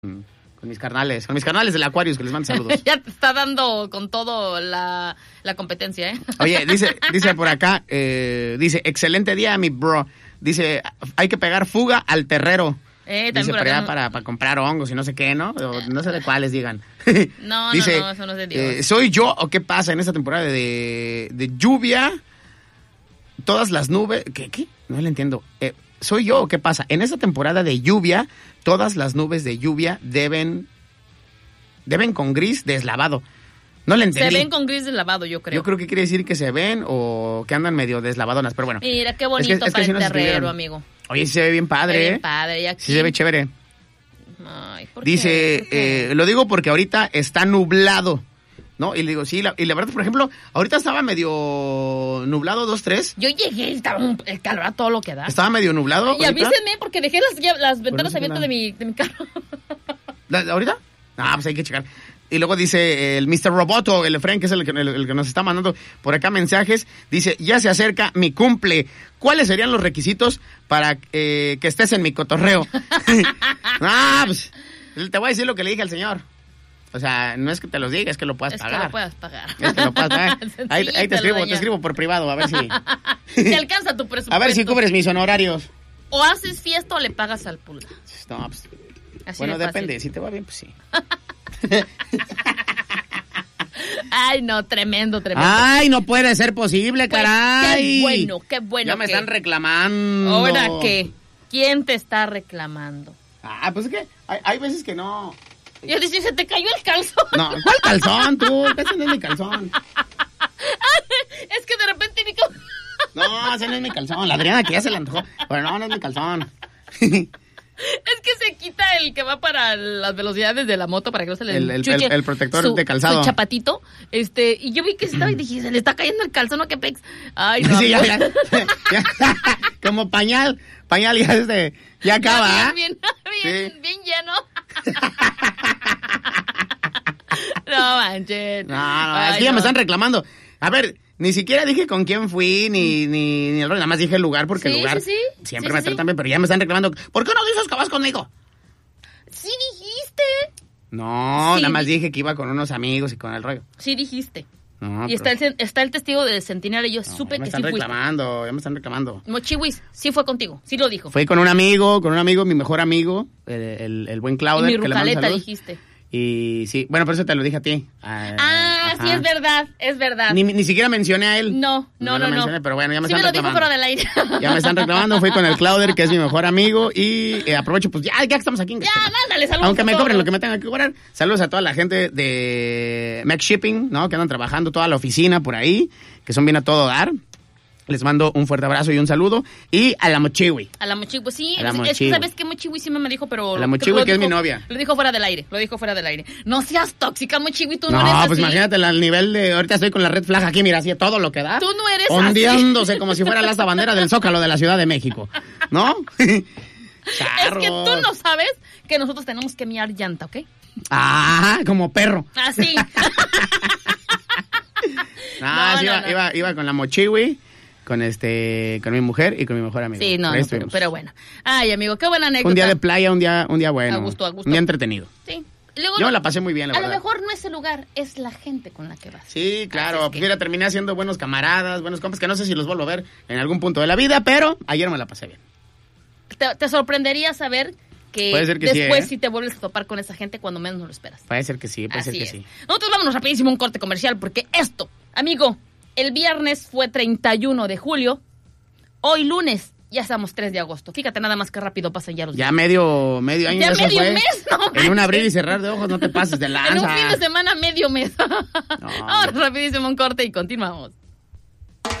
Con mis carnales del Aquarius, que les mando saludos. Ya te está dando con todo la competencia, ¿eh? Oye, dice por acá, dice, excelente día, mi bro. Dice, hay que pegar fuga al terrero. Dice, para comprar hongos y no sé qué, ¿no? No sé de cuáles digan. No, dice, no, eso no es de Dios. ¿Soy yo o qué pasa en esta temporada de lluvia? Todas las nubes... ¿Qué? No le entiendo. ¿Soy yo o qué pasa? En esta temporada de lluvia, todas las nubes de lluvia deben con gris deslavado. No le entendí. Se ven con gris deslavado, yo creo. Yo creo que quiere decir que se ven o que andan medio deslavadonas, pero bueno. Mira, qué bonito para el terrero, amigo. Oye, sí se ve bien padre, se ve bien padre. ¿Y aquí? Sí se ve chévere. Ay, ¿por dice, qué? Lo digo porque ahorita está nublado, ¿no? Y le digo, sí, y la verdad, por ejemplo, ahorita estaba medio nublado, 2-3. Yo llegué y estaba el calor a todo lo que da. Estaba medio nublado. Y avísenme porque dejé las ventanas abiertas de mi carro. ¿Ahorita? Ah, pues hay que checar. Y luego dice el Mr. Roboto, el Efraín, que es el que nos está mandando por acá mensajes. Dice, ya se acerca mi cumple. ¿Cuáles serían los requisitos para que estés en mi cotorreo? Pues te voy a decir lo que le dije al señor. O sea, no es que te los diga, es que lo puedas pagar. Es que lo puedas pagar. Es que lo puedas pagar. Ahí te escribo por privado, a ver si... Te alcanza tu presupuesto. A ver si cubres mis honorarios. O haces fiesta o le pagas al pulga. No, pues... Así bueno, de depende. Si te va bien, pues sí. Ay, no, tremendo. Ay, no puede ser posible, caray. Qué bueno. Ya me están reclamando. ¿Ahora qué? ¿Quién te está reclamando? Pues es que hay veces que no... Yo decía, ¿se te cayó el calzón? No, ¿cuál calzón, tú? Ese no es mi calzón. Es que de repente vi como... No, ese no es mi calzón. La Adriana que ya se le antojó. Pero no es mi calzón. Es que se quita el que va para las velocidades de la moto para que no se le enchuche el protector de calzado. Su chapatito. Y yo vi que estaba y dije, se le está cayendo el calzón, ¿no? ¿Qué pex? Ay, no. Sí, ya. Como pañal ya acaba. Bien lleno. No manches. No, es que ya me están reclamando. A ver, ni siquiera dije con quién fui, ni el rollo, nada más dije el lugar, porque el lugar siempre me tratan bien, pero ya me están reclamando. ¿Por qué no dices que vas conmigo? Sí dijiste. No, nada más dije que iba con unos amigos y con el rollo. Sí dijiste. No, y está el testigo del centenario, yo supe que sí fuiste. Ya me están reclamando. Mochiwis, sí fue contigo, sí lo dijo. Fui con un amigo, mi mejor amigo, el buen Claudio. Y mi rucaleta dijiste. Y sí, bueno, por eso te lo dije a ti. Sí, es verdad. Ni siquiera mencioné a él. No. Mencioné, pero bueno, ya me están reclamando. Sí me lo dijo, pero del aire. Ya me están reclamando, fui con el Clauder, que es mi mejor amigo, y aprovecho, pues ya que estamos aquí. Mándale saludos. Aunque me cobren lo que me tengan que cobrar. Saludos a toda la gente de Mac Shipping, ¿no? Que andan trabajando, toda la oficina por ahí, que son bien a todo dar. Les mando un fuerte abrazo y un saludo. Y a la Mochiwi. Sí. Es que sabes que Mochiwi sí me dijo, pero... A la Mochiwi, que es mi novia. Lo dijo fuera del aire. No seas tóxica, Mochiwi, tú no eres así. No, pues imagínate el nivel de... Ahorita estoy con la red flag aquí, mira, así todo lo que da. Tú no eres ondeándose como si fuera la bandera del Zócalo de la Ciudad de México. ¿No? Es que tú no sabes que nosotros tenemos que mirar llanta, ¿ok? Como perro. Así. Iba con la Mochiwi. Con mi mujer y con mi mejor amigo. Sí, pero bueno. Ay, amigo, qué buena anécdota. Un día de playa, un día bueno. A gusto. Un día entretenido. Sí. Yo la pasé muy bien, la verdad. A lo mejor no es el lugar, es la gente con la que vas. Sí, claro. Pues mira, terminé haciendo buenos camaradas, buenos compas, que no sé si los vuelvo a ver en algún punto de la vida, pero ayer me la pasé bien. Te sorprendería saber que después sí te vuelves a topar con esa gente cuando menos no lo esperas. Puede ser que sí, sí. Nosotros vámonos rapidísimo a un corte comercial, porque esto, amigo... El viernes fue 31 de julio. Hoy lunes ya estamos 3 de agosto. Fíjate nada más que rápido pasan ya los días. Ya medio año. Ya medio mes, no. En un abrir y cerrar de ojos no te pases de lanza. En un fin de semana, medio mes. Ahora rapidísimo un corte y continuamos.